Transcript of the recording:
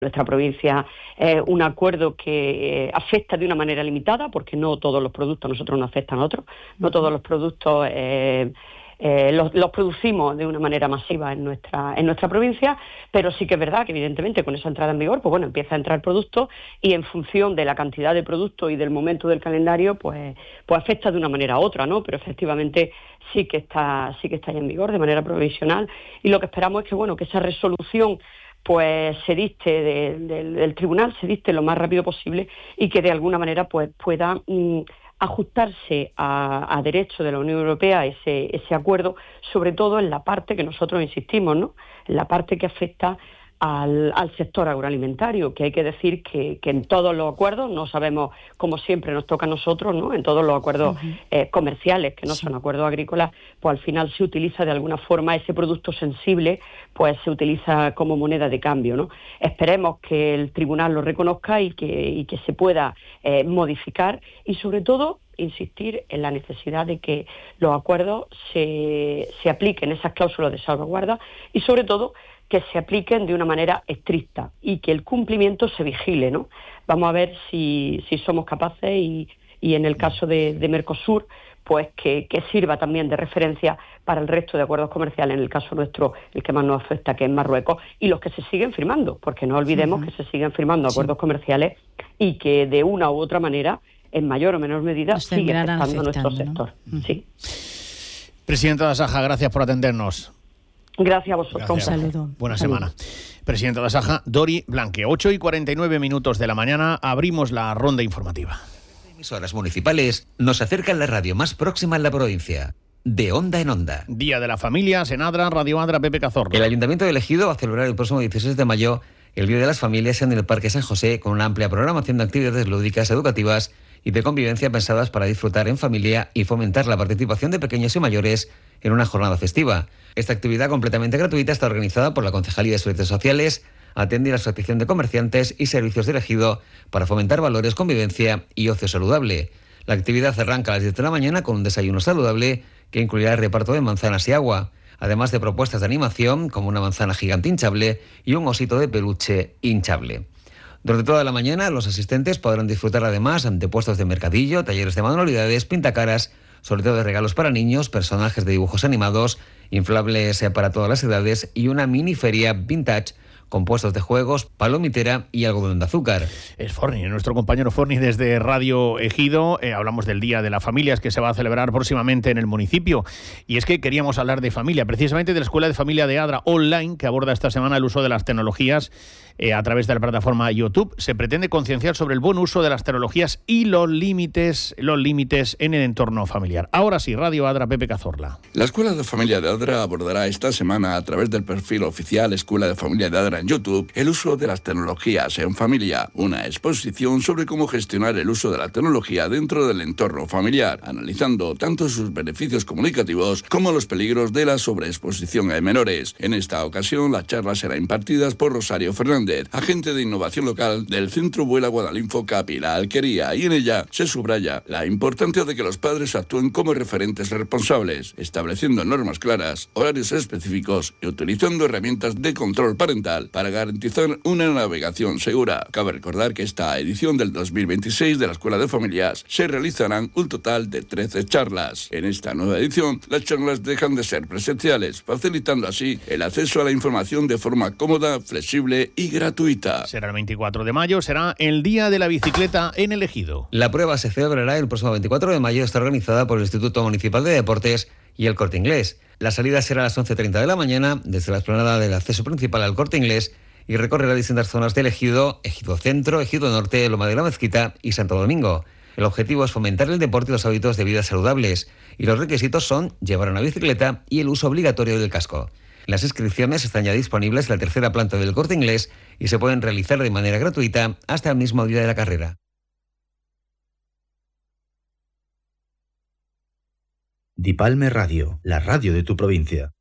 nuestra provincia es un acuerdo que afecta de una manera limitada, porque no todos los productos, nosotros nos afectan a otros, no todos los productos los producimos de una manera masiva en nuestra provincia, pero sí que es verdad que evidentemente con esa entrada en vigor, pues bueno, empieza a entrar producto y en función de la cantidad de productos y del momento del calendario, pues afecta de una manera u otra, ¿no? Pero efectivamente sí que está ya en vigor de manera provisional, y lo que esperamos es que, bueno, que esa resolución pues se dicte del tribunal, se dicte lo más rápido posible y que de alguna manera pues pueda ajustarse a derecho de la Unión Europea ese acuerdo, sobre todo en la parte que nosotros insistimos, ¿no? En la parte que afecta al sector agroalimentario, que hay que decir que en todos los acuerdos, no sabemos, como siempre nos toca a nosotros, ¿no? En todos los acuerdos comerciales, que no son acuerdos agrícolas, pues al final se utiliza de alguna forma ese producto sensible, pues se utiliza como moneda de cambio, ¿no? Esperemos que el tribunal lo reconozca y que se pueda modificar, y sobre todo insistir en la necesidad de que los acuerdos se apliquen esas cláusulas de salvaguarda, y sobre todo que se apliquen de una manera estricta y que el cumplimiento se vigile, ¿no? Vamos a ver si somos capaces y en el caso de Mercosur, pues que sirva también de referencia para el resto de acuerdos comerciales, en el caso nuestro, el que más nos afecta, que es Marruecos, y los que se siguen firmando, porque no olvidemos que se siguen firmando acuerdos comerciales y que de una u otra manera, en mayor o menor medida, sigue afectando a nuestro sector. ¿No? Sí. Presidenta de Asaja, gracias por atendernos. Gracias a vosotros. Gracias. Un saludo. Buena semana. Presidenta de Asaja, Dori Blanque. 8:49 de la mañana, abrimos la ronda informativa. Emisoras municipales nos acercan la radio más próxima en la provincia. De Onda en Onda. Día de la Familia, Senadra, Radio Adra, Pepe Cazorla. El Ayuntamiento de Ejido va a celebrar el próximo 16 de mayo el Día de las Familias en el Parque San José, con una amplia programación de actividades lúdicas, educativas y de convivencia pensadas para disfrutar en familia y fomentar la participación de pequeños y mayores en una jornada festiva. Esta actividad completamente gratuita está organizada por la Concejalía de Servicios Sociales, atiende a la Asociación de Comerciantes y Servicios de Ejido para fomentar valores, convivencia y ocio saludable. La actividad arranca a las 10 de la mañana con un desayuno saludable que incluirá el reparto de manzanas y agua, además de propuestas de animación como una manzana gigante hinchable y un osito de peluche hinchable. Durante toda la mañana, los asistentes podrán disfrutar además de puestos de mercadillo, talleres de manualidades, pintacaras, sorteo de regalos para niños, personajes de dibujos animados, inflables para todas las edades y una mini feria vintage con puestos de juegos, palomitera y algodón de azúcar. Es Forni, nuestro compañero Forni desde Radio Ejido. Hablamos del Día de las Familias que se va a celebrar próximamente en el municipio. Y es que queríamos hablar de familia, precisamente de la Escuela de Familia de Adra Online, que aborda esta semana el uso de las tecnologías a través de la plataforma YouTube. Se pretende concienciar sobre el buen uso de las tecnologías y los límites en el entorno familiar. Ahora sí, Radio Adra, Pepe Cazorla. La Escuela de Familia de Adra abordará esta semana, a través del perfil oficial Escuela de Familia de Adra en YouTube, el uso de las tecnologías en familia, una exposición sobre cómo gestionar el uso de la tecnología dentro del entorno familiar, analizando tanto sus beneficios comunicativos como los peligros de la sobreexposición a menores. En esta ocasión, la charla será impartida por Rosario Fernández, agente de innovación local del Centro Vuela Guadalinfo Capi, La Alquería, y en ella se subraya la importancia de que los padres actúen como referentes responsables, estableciendo normas claras, horarios específicos y utilizando herramientas de control parental para garantizar una navegación segura. Cabe recordar que esta edición del 2026 de la Escuela de Familias se realizarán un total de 13 charlas. En esta nueva edición, las charlas dejan de ser presenciales, facilitando así el acceso a la información de forma cómoda, flexible y gratuita. Será el 24 de mayo, será el Día de la Bicicleta en el Ejido. La prueba se celebrará el próximo 24 de mayo, está organizada por el Instituto Municipal de Deportes y el Corte Inglés. La salida será a las 11:30 de la mañana, desde la explanada del acceso principal al Corte Inglés, y recorrerá distintas zonas del Ejido, Ejido Centro, Ejido Norte, Loma de la Mezquita y Santo Domingo. El objetivo es fomentar el deporte y los hábitos de vida saludables, y los requisitos son llevar una bicicleta y el uso obligatorio del casco. Las inscripciones están ya disponibles en la tercera planta del Corte Inglés y se pueden realizar de manera gratuita hasta el mismo día de la carrera. Dipalme Radio, la radio de tu provincia.